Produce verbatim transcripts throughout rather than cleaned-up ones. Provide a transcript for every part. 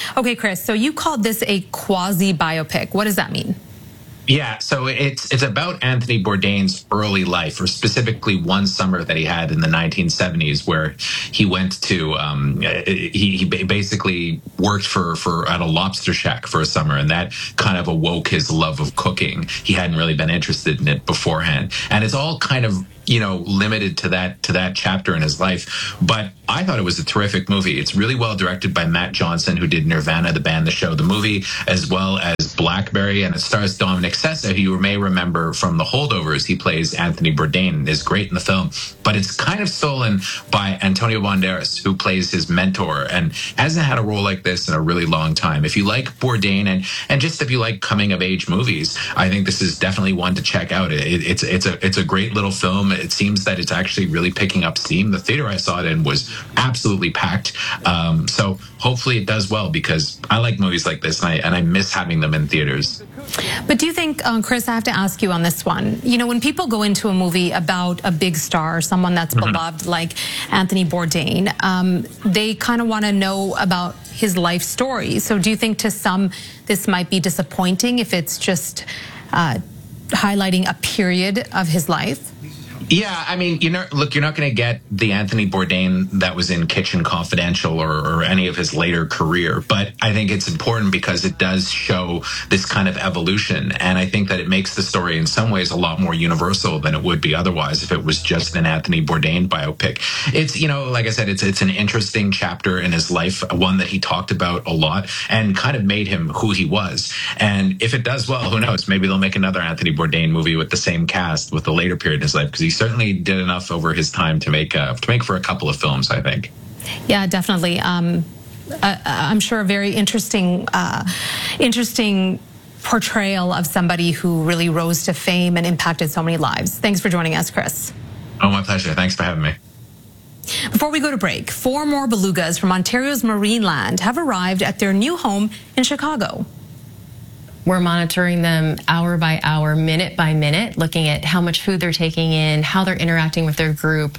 Okay, Chris, so you called this a quasi-biopic. What does that mean? Yeah, so it's it's about Anthony Bourdain's early life, or specifically one summer that he had in the nineteen seventies, where he went to um, he, he basically worked for for at a lobster shack for a summer, and that kind of awoke his love of cooking. He hadn't really been interested in it beforehand, and it's all kind of, you know, limited to that to that chapter in his life. But I thought it was a terrific movie. It's really well directed by Matt Johnson, who did Nirvana, the band, the show, the movie, as well as Blackberry, and it stars Dominic Sessa, who you may remember from The Holdovers. He plays Anthony Bourdain and is great in the film. But it's kind of stolen by Antonio Banderas, who plays his mentor and hasn't had a role like this in a really long time. If you like Bourdain and and just if you like coming of age movies, I think this is definitely one to check out. It, it, it's it's a it's a great little film. It seems that it's actually really picking up steam. The theater I saw it in was absolutely packed. Um, so hopefully it does well, because I like movies like this, and I, and I miss having them in theaters. But do you think, um, Chris, I have to ask you on this one, you know, when people go into a movie about a big star, someone that's mm-hmm. beloved like Anthony Bourdain, um, they kind of want to know about his life story. So do you think to some this might be disappointing if it's just uh, highlighting a period of his life? Yeah, I mean, you know, look, you're not going to get the Anthony Bourdain that was in Kitchen Confidential or, or any of his later career. But I think it's important because it does show this kind of evolution. And I think that it makes the story in some ways a lot more universal than it would be otherwise if it was just an Anthony Bourdain biopic. It's, you know, like I said, it's it's an interesting chapter in his life, one that he talked about a lot and kind of made him who he was. And if it does well, who knows? Maybe they'll make another Anthony Bourdain movie with the same cast with the later period in his life, because he's certainly did enough over his time to make uh, to make for a couple of films, I think. Yeah, definitely. Um, uh, I'm sure a very interesting, uh, interesting portrayal of somebody who really rose to fame and impacted so many lives. Thanks for joining us, Chris. Oh, my pleasure. Thanks for having me. Before we go to break, four more belugas from Ontario's Marineland have arrived at their new home in Chicago. We're monitoring them hour by hour, minute by minute, looking at how much food they're taking in, how they're interacting with their group.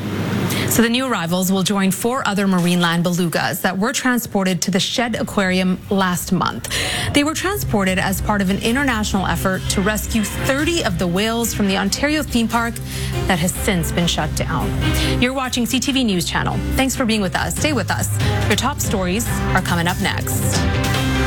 So the new arrivals will join four other Marineland belugas that were transported to the Shed Aquarium last month. They were transported as part of an international effort to rescue thirty of the whales from the Ontario theme park that has since been shut down. You're watching C T V News Channel. Thanks for being with us. Stay with us. Your top stories are coming up next.